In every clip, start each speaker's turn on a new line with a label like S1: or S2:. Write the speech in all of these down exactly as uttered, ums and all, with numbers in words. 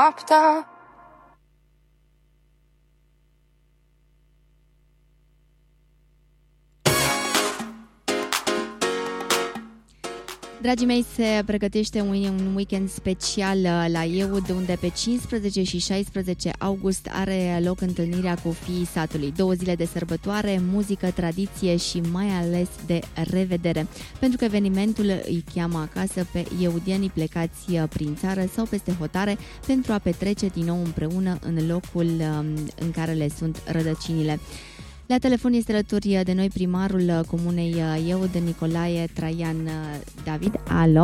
S1: Noaptea.
S2: Dragii mei, se pregătește un, un weekend special la Eud, unde pe cincisprezece și șaisprezece august are loc întâlnirea cu fiii satului. Două zile de sărbătoare, muzică, tradiție și mai ales de revedere. Pentru că evenimentul îi cheamă acasă pe eudienii plecați prin țară sau peste hotare pentru a petrece din nou împreună în locul în care le sunt rădăcinile. La telefon este alături de noi primarul Comunei Eud, Nicolae Traian David. Alo?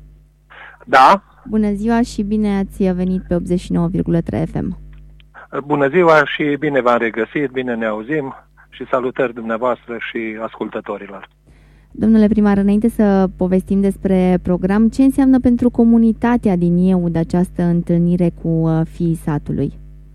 S3: Da.
S2: Bună ziua și bine ați venit pe optzeci și nouă virgulă trei F M.
S3: Bună ziua și bine v-am regăsit, bine ne auzim și salutări dumneavoastră și ascultătorilor.
S2: Domnule primar, înainte să povestim despre program, ce înseamnă pentru comunitatea din Eud această întâlnire cu fiii satului?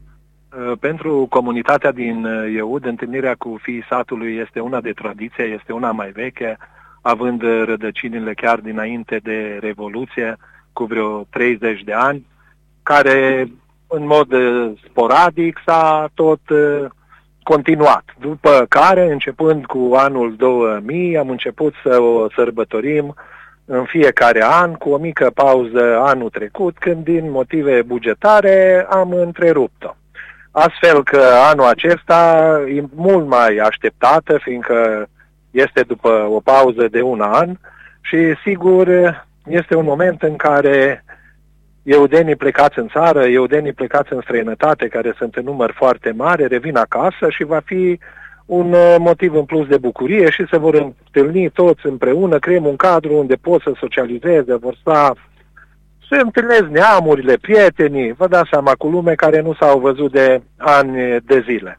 S3: Pentru comunitatea din Eud, întâlnirea cu fiii satului este una de tradiție, este una mai veche, având rădăcinile chiar dinainte de Revoluție, cu vreo treizeci de ani, care în mod sporadic s-a tot continuat. După care, începând cu anul două mii, am început să o sărbătorim în fiecare an, cu o mică pauză anul trecut, când din motive bugetare am întrerupt-o. Astfel că anul acesta e mult mai așteptată, fiindcă este după o pauză de un an și sigur este un moment în care eudenii plecați în țară, eudenii plecați în străinătate, care sunt în număr foarte mare, revin acasă și va fi un motiv în plus de bucurie și se vor întâlni toți împreună, creăm un cadru unde pot să socializeze, vor sta... Se întâlnesc neamurile, prietenii, vă dați seama, cu lume care nu s-au văzut de ani de zile.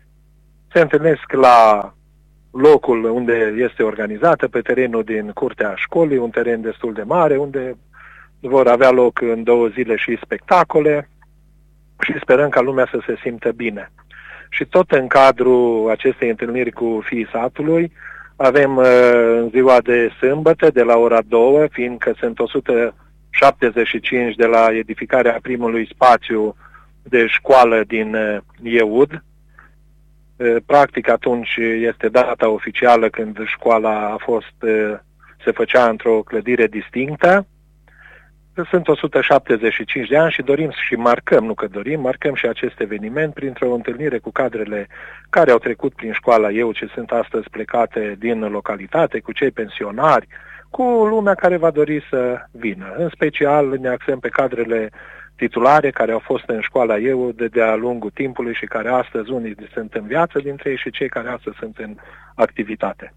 S3: Se întâlnesc la locul unde este organizată, pe terenul din curtea școlii, un teren destul de mare, unde vor avea loc în două zile și spectacole și sperăm ca lumea să se simtă bine. Și tot în cadrul acestei întâlniri cu fiii satului avem în ziua de sâmbătă, de la ora două, fiindcă sunt o sută șaptezeci și cinci de la edificarea primului spațiu de școală din Eud. Practic atunci este data oficială când școala a fost, se făcea într-o clădire distinctă. Sunt o sută șaptezeci și cinci de ani și dorim și marcăm, nu că dorim, marcăm și acest eveniment printr-o întâlnire cu cadrele care au trecut prin școala Eud și sunt astăzi plecate din localitate, cu cei pensionari, cu lumea care va dori să vină. În special ne axăm pe cadrele titulare care au fost în școala Eud de-a lungul timpului și care astăzi unii sunt în viață dintre ei și cei care astăzi sunt în activitate.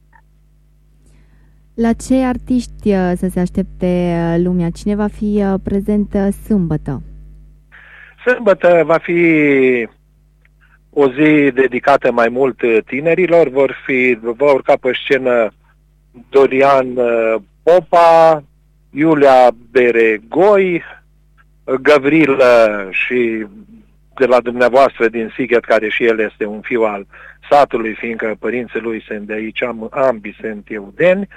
S2: La ce artiști să se aștepte lumea? Cine va fi prezent sâmbătă?
S3: Sâmbătă va fi o zi dedicată mai mult tinerilor. Vor fi, va urca pe scenă Dorian Popa, Iulia Beregoi, Gavril și de la dumneavoastră din Sighet, care și el este un fiu al satului, fiindcă părinții lui sunt de aici, ambii sunt eudeni,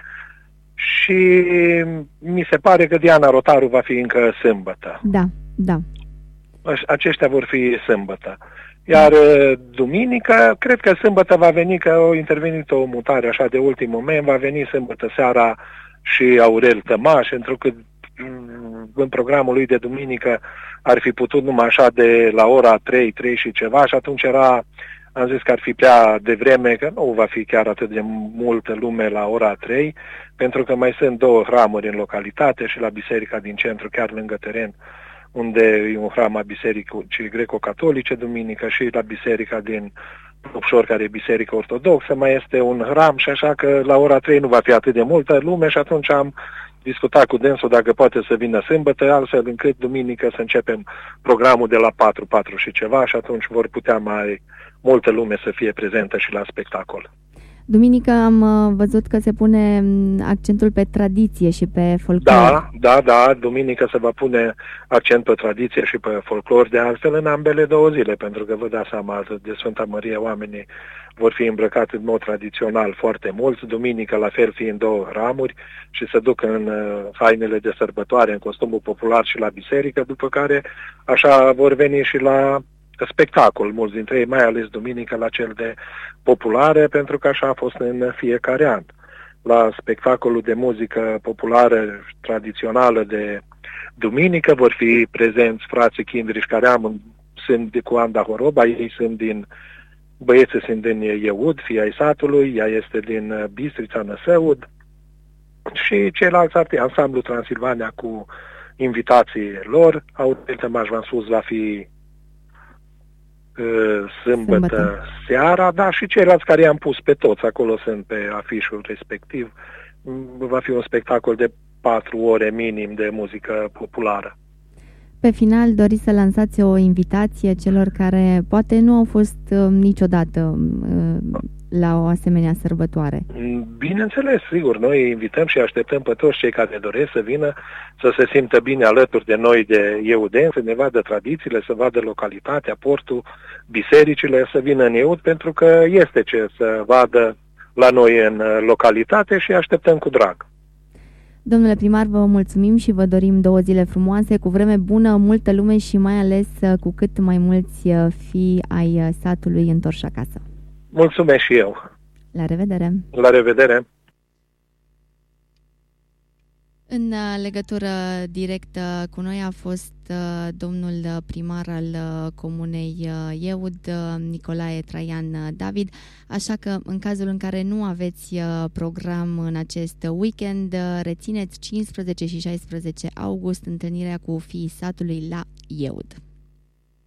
S3: și mi se pare că Diana Rotaru va fi încă sâmbătă.
S2: Da, da.
S3: Aceștia vor fi sâmbătă. Iar duminică, cred că sâmbătă va veni, că a intervenit o mutare așa de ultim moment, va veni sâmbătă seara și Aurel Tămaș, întrucât în programul lui de duminică ar fi putut numai așa de la ora trei, trei și ceva și atunci era, am zis că ar fi prea devreme, că nu va fi chiar atât de multă lume la ora trei, pentru că mai sunt două hramuri în localitate și la biserica din centru, chiar lângă teren, unde e un hram a bisericii greco-catolice duminică, și la biserica din Lupșor, care e biserică ortodoxă, mai este un hram și așa că la ora trei nu va fi atât de multă lume și atunci am discutat cu dânsul dacă poate să vină sâmbătă, altfel încât duminică să începem programul de la patru, patru și ceva și atunci vor putea mai multă lume să fie prezentă și la spectacol.
S2: Duminică am văzut că se pune accentul pe tradiție și pe folclor.
S3: Da, da, da, duminică se va pune accent pe tradiție și pe folclor, de altfel în ambele două zile, pentru că vă dați seama, de Sfânta Mărie oamenii vor fi îmbrăcați în mod tradițional foarte mulți, duminică la fel fiind două ramuri și se duc în hainele de sărbătoare, în costumul popular și la biserică, după care așa vor veni și la spectacol, mulți dintre ei, mai ales duminică, la cel de populare, pentru că așa a fost în fiecare an. La spectacolul de muzică populară tradițională de duminică vor fi prezenți frații Chindriș, care am, sunt cu Anda Horoba, ei sunt din, băieții sunt din Eud, fii ai satului, ea este din Bistrița Năsăud, și ceilalți artiști, ansamblu Transilvania cu invitații lor, Aurel Tămaș, v-am spus, va fi Sâmbătă, Sâmbătă seara, da, și ceilalți care i-am pus pe toți, acolo sunt pe afișul respectiv. Va fi un spectacol de patru ore minim de muzică populară.
S2: Pe final, doriți să lansați o invitație celor care poate nu au fost uh, niciodată uh, la o asemenea sărbătoare?
S3: Bineînțeles, sigur, noi invităm și așteptăm pe toți cei care doresc să vină, să se simtă bine alături de noi, de eudeni, să ne vadă tradițiile, să vadă localitatea, portul, bisericile, să vină în Eud, pentru că este ce să vadă la noi în localitate și așteptăm cu drag.
S2: Domnule primar, vă mulțumim și vă dorim două zile frumoase, cu vreme bună, multă lume și mai ales cu cât mai mulți fii ai satului întorși acasă.
S3: Mulțumesc și eu.
S2: La revedere.
S3: La revedere.
S2: În legătură directă cu noi a fost domnul primar al comunei Eud, Nicolae Traian David, așa că în cazul în care nu aveți program în acest weekend, rețineți cincisprezece și șaisprezece august întâlnirea cu fiii satului la Eud.